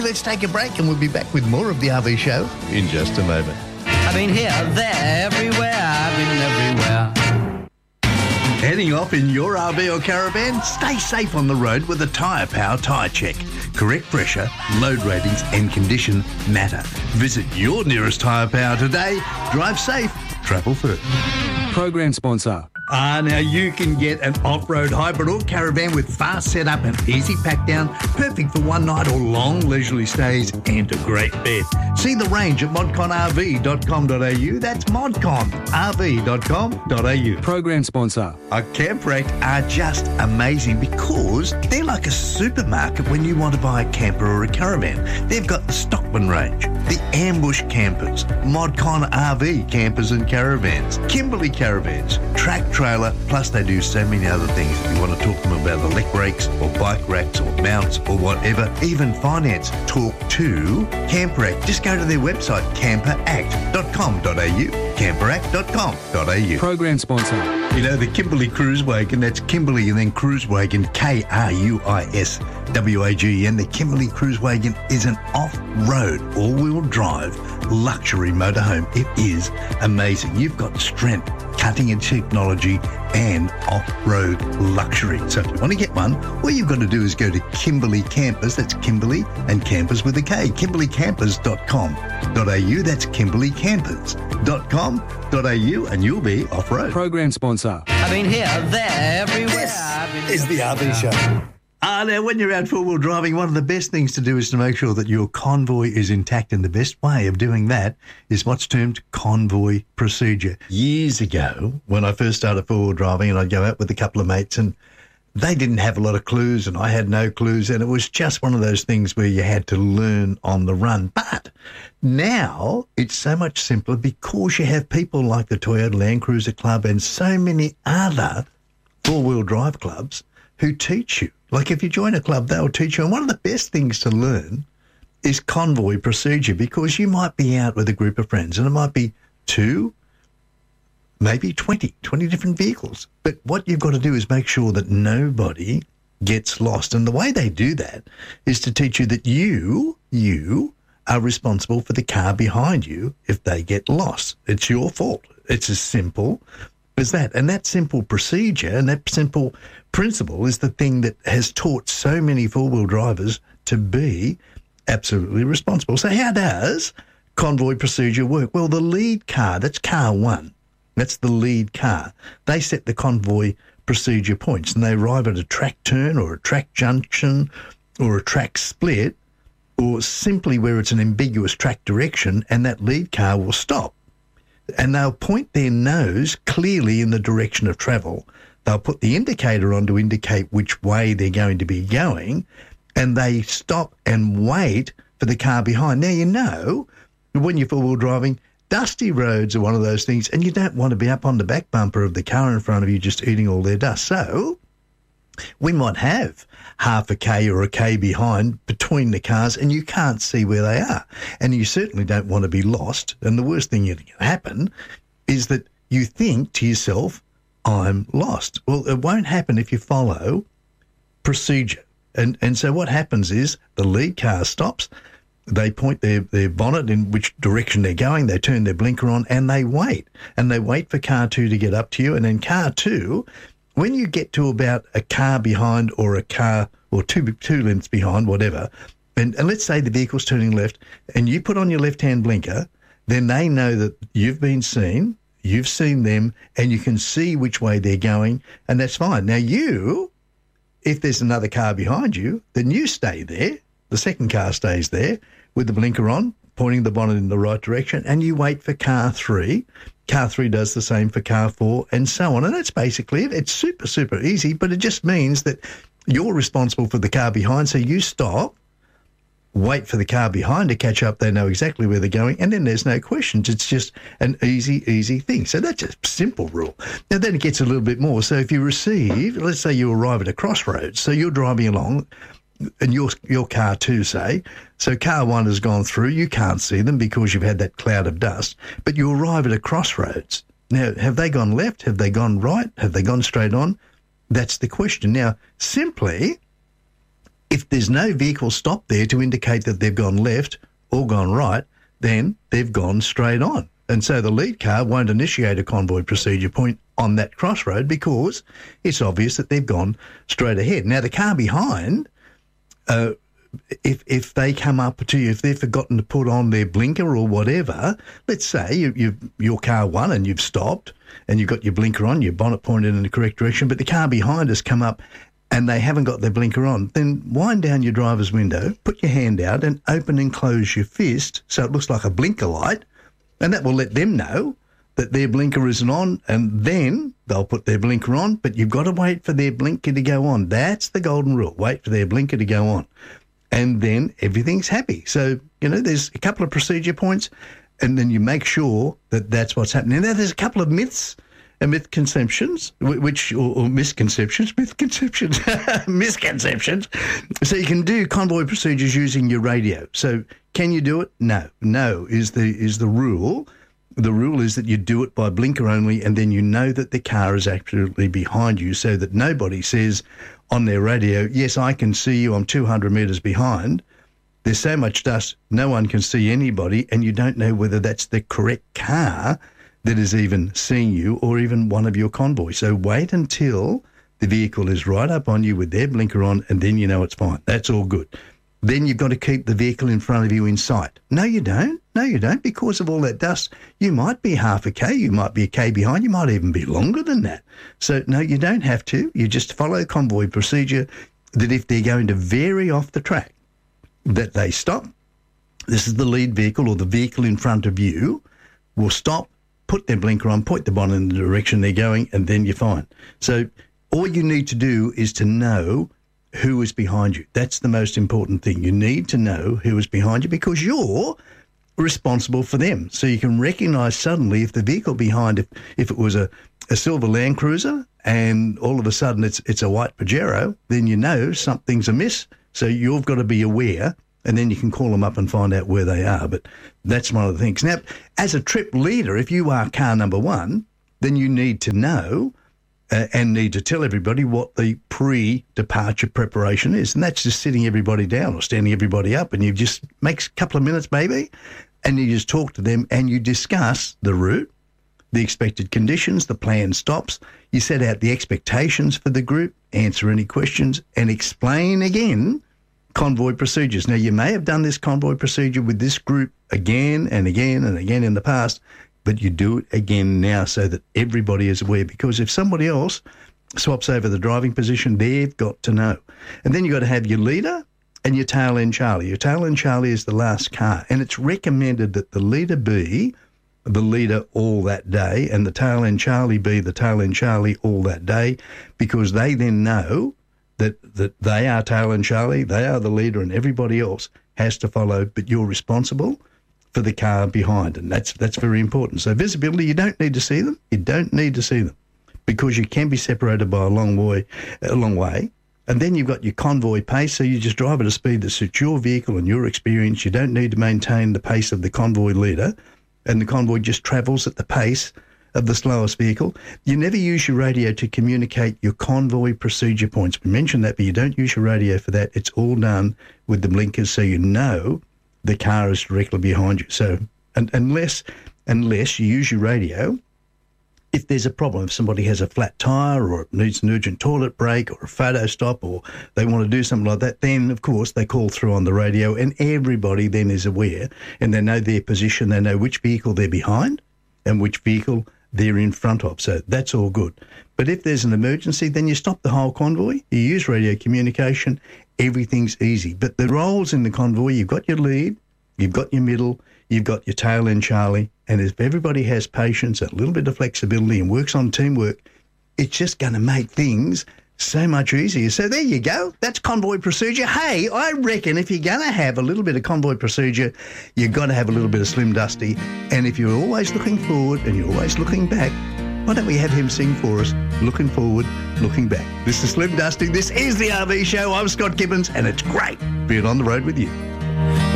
let's take a break and we'll be back with more of the RV show in just a moment. I've been here, there, everywhere. I've been everywhere. Heading off in your RV or caravan? Stay safe on the road with a Tyre Power Tyre Check. Correct pressure, load ratings and condition matter. Visit your nearest Tyre Power today. Drive safe, travel first. Program sponsor. Now you can get an off-road hybrid or caravan with fast setup and easy pack down, perfect for one night or long leisurely stays and a great bed. See the range at modconrv.com.au. That's modconrv.com.au. Program sponsor. Camp Rack are just amazing because they're like a supermarket when you want to buy a camper or a caravan. They've got the Stockman range, the Ambush campers, Modcon RV campers and caravans, Kimberley caravans, Track Trailer, plus they do so many other things. If you want to talk to them about elect brakes or bike racks or mounts or whatever, even finance, talk to Camp Rack. Just go to their website, camperact.com.au, camperact.com.au. Program sponsor. You know, the Kimberley Cruise Wagon, that's Kimberley and then Cruise Wagon, KRUISWAGN. The Kimberley Cruise Wagon is an off-road, all-wheel drive luxury motorhome. It is amazing. You've got strength, cutting-edge technology and off-road luxury. So if you want to get one, all you've got to do is go to Kimberley Campers. That's Kimberley and Campers with a K. KimberleyCampers.com.au. That's KimberleyCampers.com.au and you'll be off-road. Program sponsor. I've been here, there, everywhere. I've been Is the RV show. Now, when you're out four-wheel driving, one of the best things to do is to make sure that your convoy is intact, and the best way of doing that is what's termed convoy procedure. Years ago, when I first started four-wheel driving, and I'd go out with a couple of mates, and they didn't have a lot of clues, and I had no clues, and it was just one of those things where you had to learn on the run. But now it's so much simpler because you have people like the Toyota Land Cruiser Club and so many other four-wheel drive clubs who teach you. Like if you join a club, they'll teach you. And one of the best things to learn is convoy procedure, because you might be out with a group of friends and it might be 2, maybe 20 different vehicles. But what you've got to do is make sure that nobody gets lost. And the way they do that is to teach you that you are responsible for the car behind you if they get lost. It's your fault. It's as simple as that. And that simple procedure and that simple principle is the thing that has taught so many four-wheel drivers to be absolutely responsible. So how does convoy procedure work? Well, the lead car, that's car one, that's the lead car. They set the convoy procedure points and they arrive at a track turn or a track junction or a track split or simply where it's an ambiguous track direction, and that lead car will stop. And they'll point their nose clearly in the direction of travel. They'll put the indicator on to indicate which way they're going to be going, and they stop and wait for the car behind. Now, you know, when you're four-wheel driving, dusty roads are one of those things, and you don't want to be up on the back bumper of the car in front of you just eating all their dust. So we might have half a K or a K behind between the cars, and you can't see where they are. And you certainly don't want to be lost. And the worst thing that can happen is that you think to yourself, I'm lost. Well, it won't happen if you follow procedure. And so what happens is the lead car stops, they point their bonnet in which direction they're going, they turn their blinker on, and they wait. And they wait for car two to get up to you. And then car two, when you get to about a car behind or a car or two lengths behind, whatever, and let's say the vehicle's turning left and you put on your left-hand blinker, then they know that you've been seen, you've seen them, and you can see which way they're going, and that's fine. Now you, if there's another car behind you, then you stay there. The second car stays there with the blinker on, pointing the bonnet in the right direction, and you wait for car three. Car three does the same for car four, and so on. And that's basically it. It's super, super easy, but it just means that you're responsible for the car behind, so you stop, wait for the car behind to catch up. They know exactly where they're going, and then there's no questions. It's just an easy thing. So that's a simple rule. Now, then it gets a little bit more. So if you receive, let's say you arrive at a crossroads, so you're driving along, and your car two, say, so car one has gone through, you can't see them because you've had that cloud of dust, but you arrive at a crossroads. Now, have they gone left? Have they gone right? Have they gone straight on? That's the question. Now, simply, If there's no vehicle stopped there to indicate that they've gone left or gone right, then they've gone straight on. And so the lead car won't initiate a convoy procedure point on that crossroad because it's obvious that they've gone straight ahead. Now, the car behind, if they come up to you, if they've forgotten to put on their blinker or whatever, let's say your car won and you've stopped and you've got your blinker on, your bonnet pointed in the correct direction, but the car behind has come up and they haven't got their blinker on, then wind down your driver's window, put your hand out and open and close your fist so it looks like a blinker light, and that will let them know that their blinker isn't on, and then they'll put their blinker on, but you've got to wait for their blinker to go on. That's the golden rule. Wait for their blinker to go on. And then everything's happy. So, there's a couple of procedure points, and then you make sure that that's what's happening. Now, there's a couple of misconceptions, misconceptions. So you can do convoy procedures using your radio. So can you do it? No. No is the rule. The rule is that you do it by blinker only, and then you know that the car is absolutely behind you so that nobody says on their radio, yes, I can see you, I'm 200 metres behind. There's so much dust, no one can see anybody, and you don't know whether that's the correct car that is even seeing you or even one of your convoy. So wait until the vehicle is right up on you with their blinker on, and then you know it's fine. That's all good. Then you've got to keep the vehicle in front of you in sight. No, you don't. No, you don't. Because of all that dust, you might be half a K, you might be a K behind, you might even be longer than that. So, no, you don't have to. You just follow convoy procedure that if they're going to vary off the track, that they stop. This is the lead vehicle or the vehicle in front of you will stop, put their blinker on, point the bonnet in the direction they're going, and then you're fine. So all you need to do is to know who is behind you. That's the most important thing. You need to know who is behind you because you're responsible for them. So you can recognise suddenly if the vehicle behind, if it was a silver Land Cruiser and all of a sudden it's a white Pajero, then you know something's amiss. So you've got to be aware, and then you can call them up and find out where they are. But that's one of the things. Now, as a trip leader, if you are car number one, then you need to know and need to tell everybody what the pre-departure preparation is. And that's just sitting everybody down or standing everybody up, and you just make a couple of minutes maybe, and you just talk to them and you discuss the route, the expected conditions, the planned stops. You set out the expectations for the group, answer any questions, and explain again convoy procedures. Now, you may have done this convoy procedure with this group again and again and again in the past, but you do it again now so that everybody is aware, because if somebody else swaps over the driving position, they've got to know. And then you've got to have your leader and your tail end Charlie. Your tail end Charlie is the last car, and it's recommended that the leader be the leader all that day and the tail end Charlie be the tail end Charlie all that day, because they then know that they are tail end Charlie, they are the leader, and everybody else has to follow, but you're responsible for the car behind, and that's very important. So visibility, you don't need to see them. You don't need to see them because you can be separated by a long way. And then you've got your convoy pace, so you just drive at a speed that suits your vehicle and your experience. You don't need to maintain the pace of the convoy leader, and the convoy just travels at the pace of the slowest vehicle. You never use your radio to communicate your convoy procedure points. We mentioned that, but you don't use your radio for that. It's all done with the blinkers, so you know the car is directly behind you. So unless you use your radio, if there's a problem, if somebody has a flat tyre or it needs an urgent toilet break or a photo stop or they want to do something like that, then, of course, they call through on the radio and everybody then is aware and they know their position, they know which vehicle they're behind and which vehicle they're in front of. So that's all good. But if there's an emergency, then you stop the whole convoy, you use radio communication, everything's easy. But the roles in the convoy, you've got your lead, you've got your middle, you've got your tail end Charlie, and if everybody has patience, a little bit of flexibility and works on teamwork, it's just going to make things so much easier. So there you go. That's convoy procedure. Hey, I reckon if you're going to have a little bit of convoy procedure, you've got to have a little bit of Slim Dusty. And if you're always looking forward and you're always looking back, why don't we have him sing for us, looking forward, looking back. This is Slim Dusty. This is the RV Show. I'm Scott Gibbons, and it's great being on the road with you.